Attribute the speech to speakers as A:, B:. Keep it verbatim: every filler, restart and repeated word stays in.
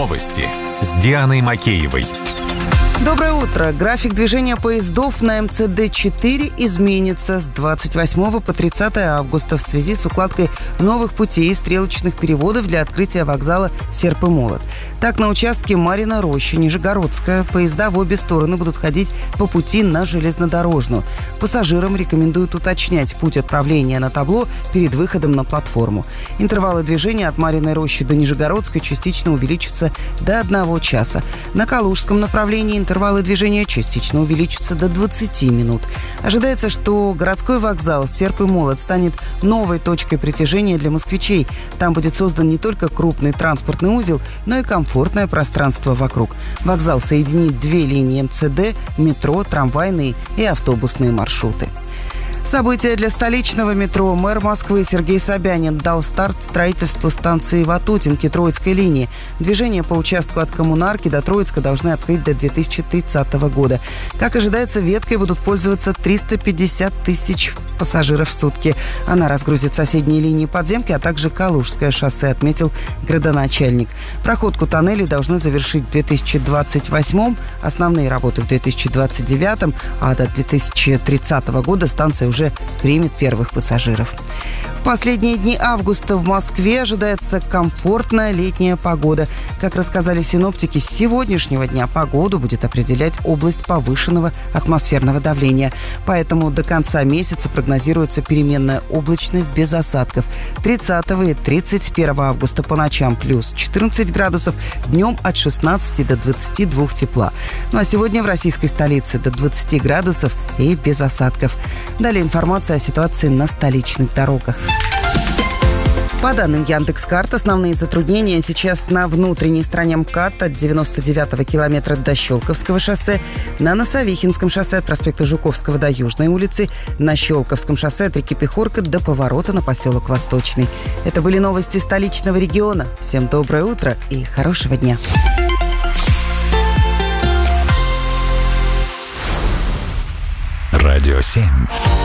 A: Новости с Дианой Макеевой.
B: Доброе утро. График движения поездов на эм цэ дэ четыре изменится с двадцать восьмого по тридцатое августа в связи с укладкой новых путей и стрелочных переводов для открытия вокзала «Серп и молот». Так, на участке Марьина Роща, Нижегородская, поезда в обе стороны будут ходить по пути на железнодорожную. Пассажирам рекомендуют уточнять путь отправления на табло перед выходом на платформу. Интервалы движения от Марьиной Рощи до Нижегородской частично увеличатся до одного часа. На Калужском направлении интервалы движения частично увеличатся до двадцати минут. Ожидается, что городской вокзал «Серп и молот» станет новой точкой притяжения для москвичей. Там будет создан не только крупный транспортный узел, но и комфортное пространство вокруг. Вокзал соединит две линии эм цэ дэ, метро, трамвайные и автобусные маршруты. События для столичного метро. Мэр Москвы Сергей Собянин дал старт строительству станции Ватутинки Троицкой линии. Движение по участку от Коммунарки до Троицка должны открыть до две тысячи тридцатого года. Как ожидается, веткой будут пользоваться триста пятьдесят тысяч пассажиров в сутки. Она разгрузит соседние линии подземки, а также Калужское шоссе, отметил градоначальник. Проходку тоннелей должны завершить в две тысячи двадцать восьмом, основные работы в две тысячи двадцать девятом, а до две тысячи тридцатого года станция уже примет первых пассажиров. В последние дни августа в Москве ожидается комфортная летняя погода. Как рассказали синоптики, с сегодняшнего дня погоду будет определять область повышенного атмосферного давления. Поэтому до конца месяца прогнозируется переменная облачность без осадков. тридцатого и тридцать первого августа по ночам плюс четырнадцать градусов, днем от шестнадцати до двадцати двух тепла. Ну а сегодня в российской столице до двадцати градусов и без осадков. Далее информация о ситуации на столичных дорогах. По данным Яндекс.Карт, основные затруднения сейчас на внутренней стороне МКАД от девяносто девятого километра до Щелковского шоссе, на Носовихинском шоссе от проспекта Жуковского до Южной улицы, на Щелковском шоссе от реки Пехорка до поворота на поселок Восточный. Это были новости столичного региона. Всем доброе утро и хорошего дня.
A: Радио семь.